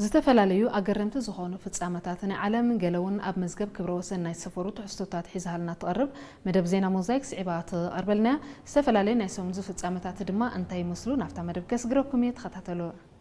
ዝተፈላልዩ ኣገረምቲ ዝኾኑ ፍጻመታት ናይ ዓለም ገለውን ኣብ መዝገብ ክብረ ወሰን ናይ ሰፈሩ ትሕዝቶታት ሒዝሃልና ትቐርብ መደብ ዜና ሞዛይክ ስዒባ ትቐርበልና። ዝተፈላለዩ ናይ ሰሙን ፍጻመታት ድማ እንታይ ይመስሉ ናፍታ መደብ ከስግረኩም እየ ተኸታተሉ።